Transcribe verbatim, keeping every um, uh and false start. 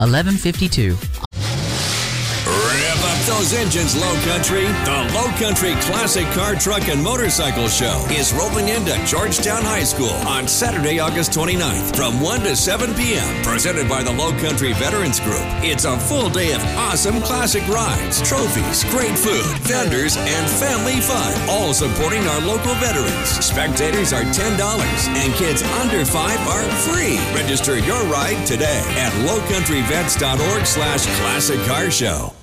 eleven fifty-two. Rev up those engines, Low Country. The Low Country Classic Car, Truck, and Motorcycle Show is rolling into Georgetown High School on Saturday, August twenty-ninth from one to seven p.m. Presented by the Low Country Veterans Group. It's a full day of awesome classic rides, trophies, great food, vendors, and family fun. All supporting our local veterans. Spectators are ten dollars and kids under five are free. Register your ride today at lowcountryvets.org slash classic car show.